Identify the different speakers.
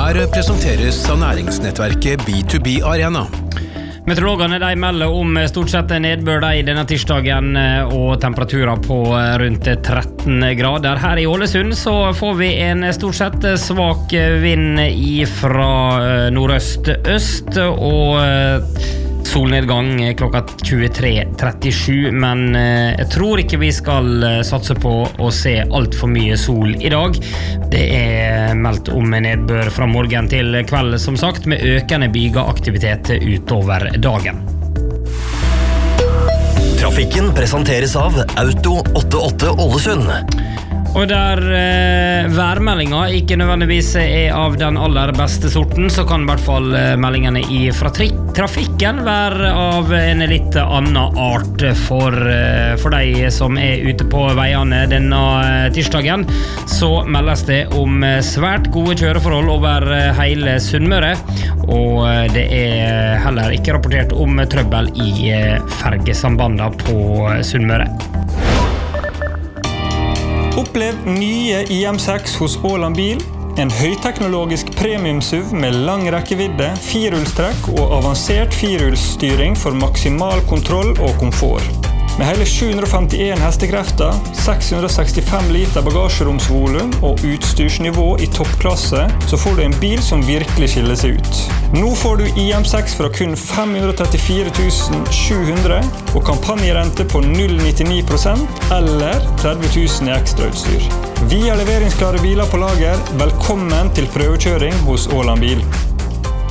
Speaker 1: presenteres av næringsnettverket B2B Arena.
Speaker 2: Meteorologene de melder om stort sett nedbør denne tirsdagen og temperaturer på rundt 13 grader. Her i Ålesund så får vi en stort sett svak vind fra nordøst-øst og solnedgang klokka 23:37, men jeg tror ikke vi skal satse på å se alt for mye sol i dag. Det meldt om nedbør fra morgen til kveld, som sagt, med økende bygeaktivitet utover dagen.
Speaker 3: Trafikken presenteres av Auto 88 Ålesund.
Speaker 2: Og der værmeldinga ikke nødvendigvis av den aller beste sorten, så kan i hvert fall meldingene fra trafikken være av en litt annen art for de som ute på veiene denne tirsdagen. Så meldes det om svært gode kjøreforhold over hele Sunnmøre, og det heller ikke rapportert om trøbbel i fergesambandene på Sunnmøre.
Speaker 4: Opplev nye IM6 hos Åland Bil. En høyteknologisk premium-SUV med lang rekkevidde, firehjulstrekk og avansert firehjulsstyring for maksimal kontroll og komfort. Med hele 751 hestekrefter, 665 liter bagasjeromsvolum og utstyrsnivå i toppklasse, så får du en bil som virkelig skiller seg ut. Nå får du IM6 fra kun 534 700 og kampanjerente på 0,99% eller 30 000 i ekstrautstyr. Vi har leveringsklare biler på lager. Velkommen til prøvekjøring hos Åland Bil.